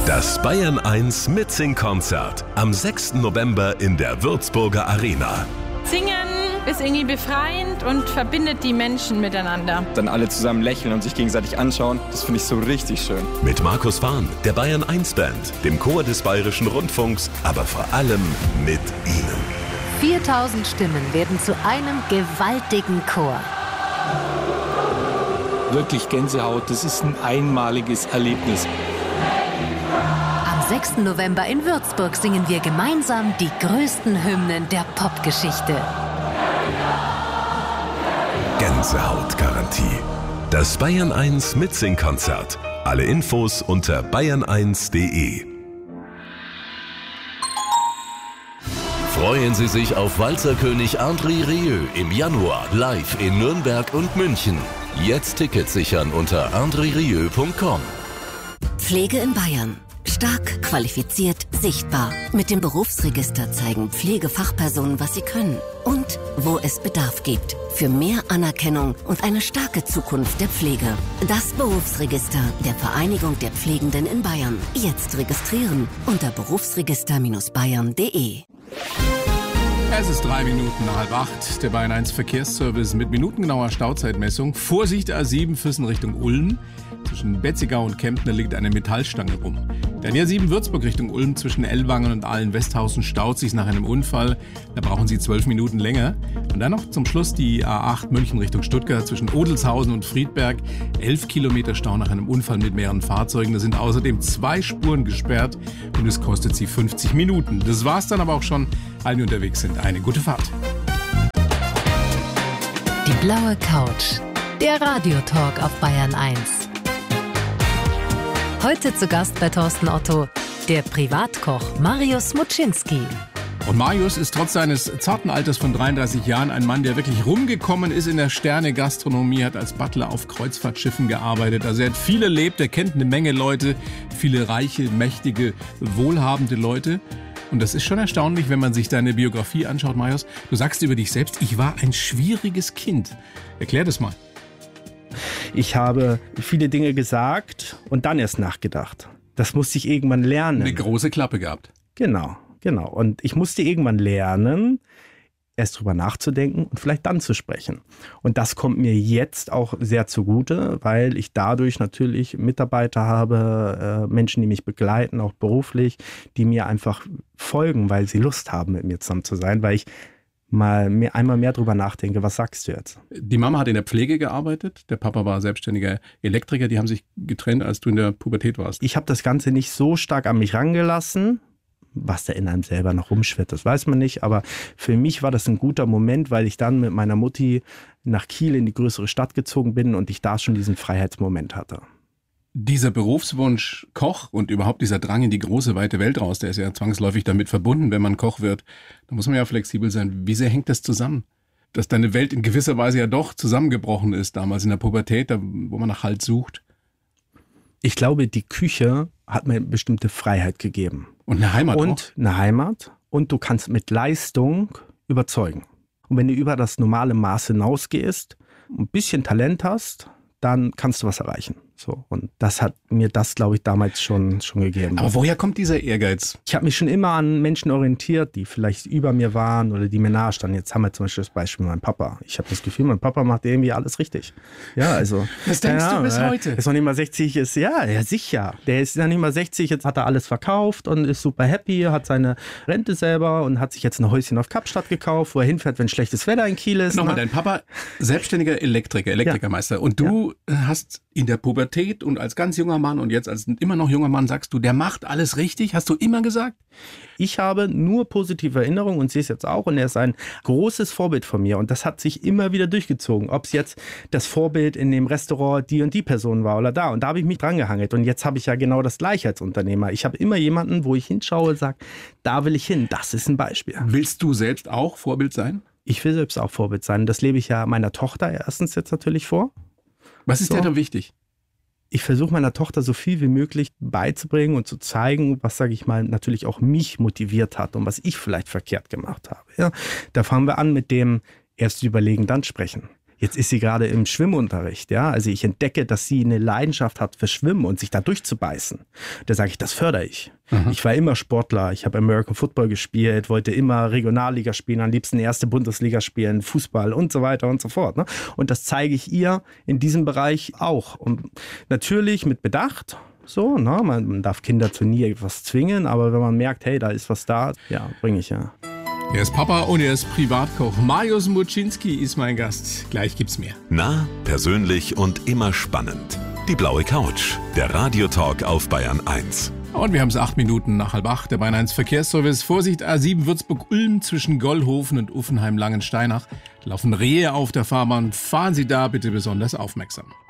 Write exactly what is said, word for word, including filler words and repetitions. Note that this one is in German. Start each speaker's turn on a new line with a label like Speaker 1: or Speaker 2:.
Speaker 1: Das Bayern eins Mitsing-Konzert am sechsten November in der Würzburger Arena.
Speaker 2: Singen ist irgendwie befreiend und verbindet die Menschen miteinander.
Speaker 3: Dann alle zusammen lächeln und sich gegenseitig anschauen, das finde ich so richtig schön.
Speaker 1: Mit Markus Fahn, der Bayern eins Band, dem Chor des Bayerischen Rundfunks, aber vor allem mit Ihnen.
Speaker 4: viertausend Stimmen werden zu einem gewaltigen Chor.
Speaker 5: Wirklich Gänsehaut, das ist ein einmaliges Erlebnis.
Speaker 4: Am sechsten November in Würzburg singen wir gemeinsam die größten Hymnen der Popgeschichte.
Speaker 1: Gänsehautgarantie. Das Bayern eins Mitsing-Konzert. Alle Infos unter bayern eins punkt de. Freuen Sie sich auf Walzerkönig André Rieu im Januar live in Nürnberg und München. Jetzt Tickets sichern unter andre rieu punkt com.
Speaker 6: Pflege in Bayern. Stark, qualifiziert, sichtbar. Mit dem Berufsregister zeigen Pflegefachpersonen, was sie können und wo es Bedarf gibt. Für mehr Anerkennung und eine starke Zukunft der Pflege. Das Berufsregister der Vereinigung der Pflegenden in Bayern. Jetzt registrieren unter berufsregister Bindestrich bayern punkt de.
Speaker 7: Es ist drei Minuten nach halb acht. Der Bayern eins Verkehrsservice mit minutengenauer Stauzeitmessung. Vorsicht A sieben Füssen Richtung Ulm. Zwischen Betzigau und Kempten liegt eine Metallstange rum. Der A sieben Würzburg Richtung Ulm zwischen Ellwangen und Ahlen-Westhausen staut sich nach einem Unfall. Da brauchen Sie zwölf Minuten länger. Und dann noch zum Schluss die A acht München Richtung Stuttgart zwischen Odelshausen und Friedberg. elf Kilometer Stau nach einem Unfall mit mehreren Fahrzeugen. Da sind außerdem zwei Spuren gesperrt und es kostet Sie fünfzig Minuten. Das war's dann aber auch schon. Allen, die unterwegs sind, eine gute Fahrt.
Speaker 4: Die blaue Couch. Der Radiotalk auf Bayern eins. Heute zu Gast bei Thorsten Otto, der Privatkoch Marius Muczynski.
Speaker 7: Und Marius ist trotz seines zarten Alters von dreiunddreißig Jahren ein Mann, der wirklich rumgekommen ist in der Sterne-Gastronomie, hat als Butler auf Kreuzfahrtschiffen gearbeitet. Also er hat viel erlebt, er kennt eine Menge Leute, viele reiche, mächtige, wohlhabende Leute. Und das ist schon erstaunlich, wenn man sich deine Biografie anschaut, Marius. Du sagst über dich selbst, ich war ein schwieriges Kind. Erklär das mal.
Speaker 8: Ich habe viele Dinge gesagt und dann erst nachgedacht. Das musste ich irgendwann lernen.
Speaker 7: Eine große Klappe gehabt.
Speaker 8: Genau, genau. Und ich musste irgendwann lernen, erst drüber nachzudenken und vielleicht dann zu sprechen. Und das kommt mir jetzt auch sehr zugute, weil ich dadurch natürlich Mitarbeiter habe, äh, Menschen, die mich begleiten, auch beruflich, die mir einfach folgen, weil sie Lust haben, mit mir zusammen zu sein, weil ich mal mehr, einmal mehr drüber nachdenke, was sagst du jetzt?
Speaker 7: Die Mama hat in der Pflege gearbeitet, der Papa war selbstständiger Elektriker, die haben sich getrennt, als du in der Pubertät warst.
Speaker 8: Ich habe das Ganze nicht so stark an mich rangelassen. Was da in einem selber noch rumschwirrt, das weiß man nicht. Aber für mich war das ein guter Moment, weil ich dann mit meiner Mutti nach Kiel in die größere Stadt gezogen bin und ich da schon diesen Freiheitsmoment hatte.
Speaker 7: Dieser Berufswunsch Koch und überhaupt dieser Drang in die große, weite Welt raus, der ist ja zwangsläufig damit verbunden, wenn man Koch wird. Da muss man ja flexibel sein. Wie sehr hängt das zusammen? Dass deine Welt in gewisser Weise ja doch zusammengebrochen ist, damals in der Pubertät, da, wo man nach Halt sucht.
Speaker 8: Ich glaube, die Küche hat mir eine bestimmte Freiheit gegeben.
Speaker 7: Und eine Heimat
Speaker 8: Und
Speaker 7: auch.
Speaker 8: eine Heimat. Und du kannst mit Leistung überzeugen. Und wenn du über das normale Maß hinausgehst, ein bisschen Talent hast, dann kannst du was erreichen. So, und das hat mir das, glaube ich, damals schon, schon gegeben.
Speaker 7: Aber woher kommt dieser Ehrgeiz?
Speaker 8: Ich habe mich schon immer an Menschen orientiert, die vielleicht über mir waren oder die mir nahe standen. Jetzt haben wir zum Beispiel das Beispiel mein Papa. Ich habe das Gefühl, mein Papa macht irgendwie alles richtig. Ja, also.
Speaker 7: Was denkst
Speaker 8: ja,
Speaker 7: du bis
Speaker 8: äh,
Speaker 7: heute?
Speaker 8: Ist noch nicht mal sechzig, ist, ja, ja, sicher. Der ist noch nicht mal sechzig, jetzt hat er alles verkauft und ist super happy, hat seine Rente selber und hat sich jetzt ein Häuschen auf Kapstadt gekauft, wo er hinfährt, wenn schlechtes Wetter in Kiel ist.
Speaker 7: Nochmal,
Speaker 8: ne?
Speaker 7: dein Papa, selbstständiger Elektriker, Elektrikermeister. Ja. Und du ja. hast in der Pubertät und als ganz junger Mann und jetzt als immer noch junger Mann sagst du, der macht alles richtig, hast du immer gesagt?
Speaker 8: Ich habe nur positive Erinnerungen und sehe es jetzt auch und er ist ein großes Vorbild von mir und das hat sich immer wieder durchgezogen, ob es jetzt das Vorbild in dem Restaurant die und die Person war oder da und da habe ich mich dran gehangelt und jetzt habe ich ja genau das Gleiche als Unternehmer. Ich habe immer jemanden, wo ich hinschaue und sage, da will ich hin, das ist ein Beispiel.
Speaker 7: Willst du selbst auch Vorbild sein?
Speaker 8: Ich will selbst auch Vorbild sein, das lebe ich ja meiner Tochter erstens jetzt natürlich vor.
Speaker 7: Was ist
Speaker 8: so.
Speaker 7: dir da wichtig?
Speaker 8: Ich versuche meiner Tochter so viel wie möglich beizubringen und zu zeigen, was, sage ich mal, natürlich auch mich motiviert hat und was ich vielleicht verkehrt gemacht habe. Ja, da fangen wir an mit dem erst überlegen, dann sprechen. Jetzt ist sie gerade im Schwimmunterricht, ja. Also ich entdecke, dass sie eine Leidenschaft hat für Schwimmen und sich da durchzubeißen. Da sage ich, das fördere ich. Mhm. Ich war immer Sportler, ich habe American Football gespielt, wollte immer Regionalliga spielen, am liebsten erste Bundesliga spielen, Fußball und so weiter und so fort. Ne? Und das zeige ich ihr in diesem Bereich auch. Und natürlich mit Bedacht. So, ne? Man darf Kinder zu nie etwas zwingen, aber wenn man merkt, hey, da ist was da, ja, bringe ich ja.
Speaker 7: Er ist Papa und er ist Privatkoch. Mariusz Muczynski ist mein Gast. Gleich gibt's mehr.
Speaker 1: Nah, persönlich und immer spannend. Die blaue Couch, der Radiotalk auf Bayern eins.
Speaker 7: Und wir haben es acht Minuten nach halb acht. Der Bayern eins Verkehrsservice. Vorsicht, A sieben Würzburg-Ulm zwischen Gollhofen und Uffenheim-Langensteinach. Laufen Rehe auf der Fahrbahn. Fahren Sie da bitte besonders aufmerksam.